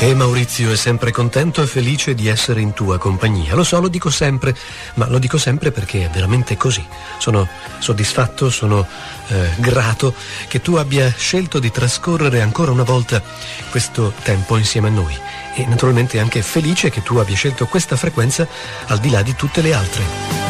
E Maurizio è sempre contento e felice di essere in tua compagnia. Lo so, lo dico sempre, ma lo dico sempre perché è veramente così. Sono soddisfatto, sono grato che tu abbia scelto di trascorrere ancora una volta questo tempo insieme a noi. E naturalmente anche felice che tu abbia scelto questa frequenza al di là di tutte le altre.